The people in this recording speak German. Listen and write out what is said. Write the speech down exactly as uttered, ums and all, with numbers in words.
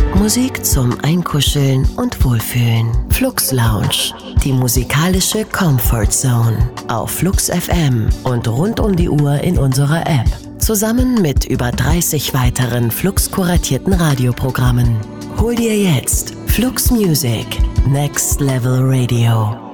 Musik zum Einkuscheln und Wohlfühlen. Flux Lounge, die musikalische Comfort Zone. Auf Flux F M und rund um die Uhr in unserer App. Zusammen mit über dreißig weiteren Flux-kuratierten Radioprogrammen. Hol dir jetzt Flux Music Next Level Radio.